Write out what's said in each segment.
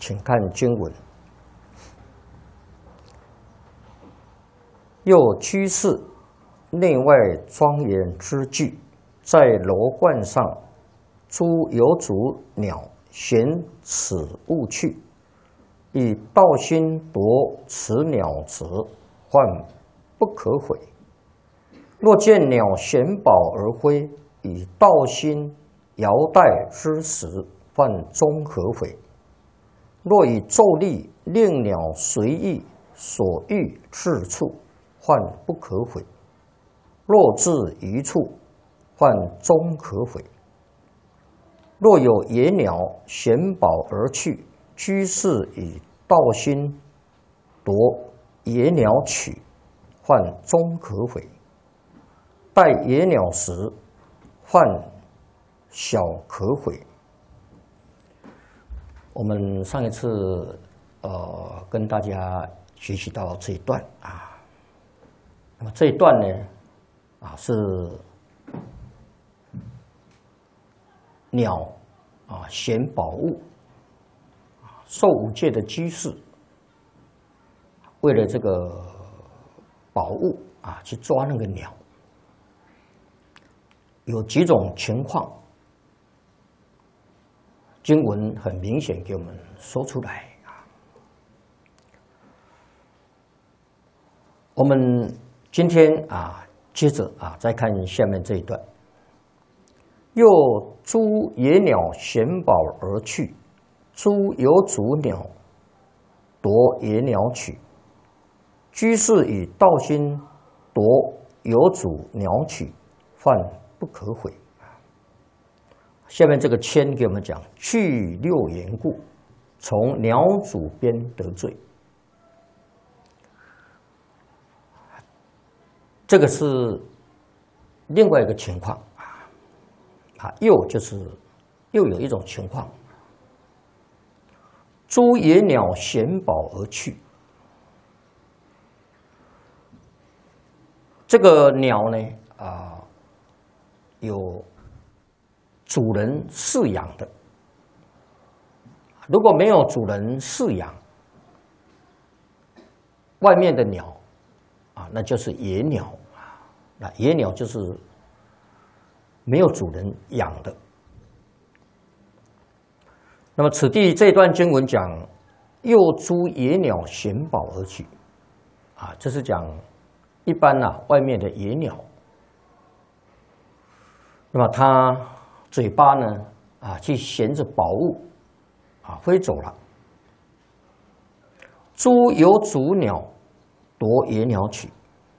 请看经文。又居士内外庄严之具，在楼观上，诸有足鸟衔此物去，以道心夺此鸟子，患不可悔。若见鸟衔宝而归，以道心摇带之时，犯终可悔。若以咒力令鸟随意所欲至处，患不可悔。若至一处，患终可悔。若有野鸟衔宝而去，居士以道心夺野鸟取，患终可悔。待野鸟时，患小可悔。我们上一次跟大家学习到这一段啊，那么这一段呢是鸟衔宝物，受五戒的居士为了这个宝物去抓那个鸟，有几种情况，经文很明显给我们说出来啊。我们今天接着再看下面这一段。又诸野鸟衔宝而去，诸有足鸟夺野鸟取，居士以道心夺有足鸟取，犯不可悔。下面这个谦给我们讲，去六缘故，从鸟主边得罪。这个是另外一个情况又有一种情况，诸野鸟衔宝而去。这个鸟呢有主人饲养的，如果没有主人饲养，外面的鸟那就是野鸟那野鸟就是没有主人养的。那么此地这段经文讲，又诸野鸟衔宝而去这是讲一般外面的野鸟，那么它嘴巴呢去衔着宝物飞走了。诸有足鸟夺野鸟取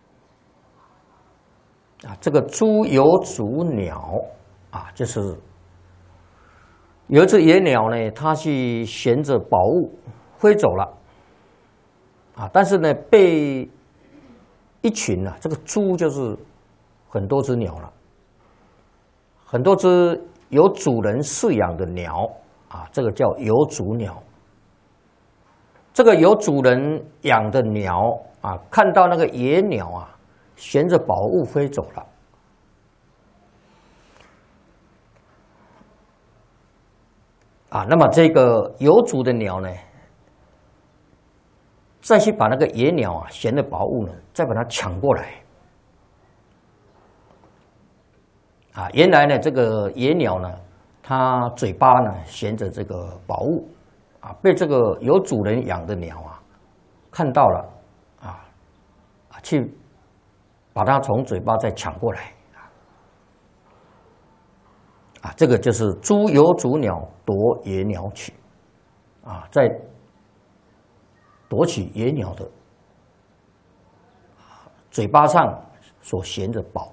这个诸有足鸟就是有一只野鸟呢，它去衔着宝物飞走了但是呢被一群这个猪就是很多只鸟了，很多只有主人饲养的鸟这个叫有主鸟。这个有主人养的鸟看到那个野鸟衔着宝物飞走了那么这个有主的鸟呢，再去把那个野鸟衔的宝物呢，再把它抢过来原来呢这个野鸟呢，它嘴巴呢衔着这个宝物被这个有主人养的鸟看到了去把它从嘴巴再抢过来这个就是诸有主鸟夺野鸟取在夺取野鸟的嘴巴上所衔着宝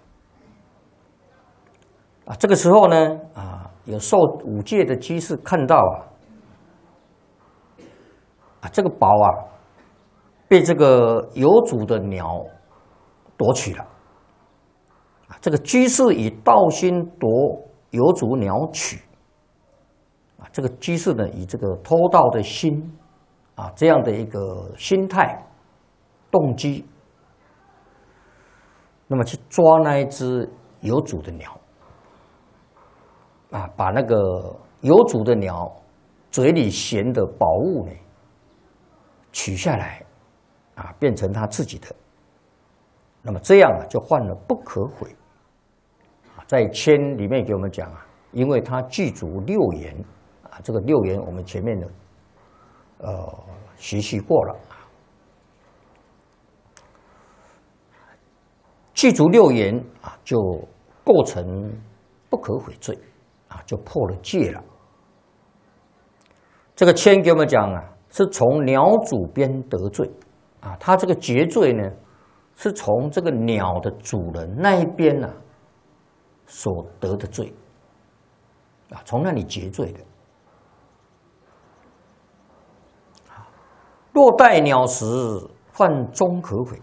这个时候呢有受五戒的居士看到这个宝被这个有主的鸟夺取了这个居士以道心夺有主鸟取这个居士呢以这个偷盗的心这样的一个心态动机，那么去抓那一只有主的鸟把那个有主的鸟嘴里衔的宝物呢，取下来，变成他自己的，那么这样就犯了不可毁。在签里面给我们讲因为他具足六言这个六言我们前面的学习过了具足六言就构成不可毁罪就破了戒了。这个签给我们讲是从鸟主边得罪他这个结罪呢，是从这个鸟的主人那一边所得的罪从那里结罪的。若待鸟食，犯终可毁